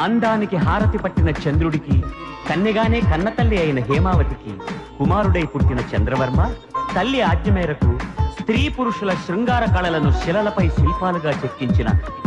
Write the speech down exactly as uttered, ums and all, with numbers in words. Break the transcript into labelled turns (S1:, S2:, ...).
S1: అందానికి హారతి పట్టిన చంద్రుడికి కన్నెగానే కన్నతల్లి అయిన హేమావతికి కుమారుడై పుట్టిన చంద్రవర్మ తల్లి ఆజ్ఞ మేరకు స్త్రీ పురుషుల శృంగార కళలను శిలలపై శిల్పాలుగా చెక్కించిన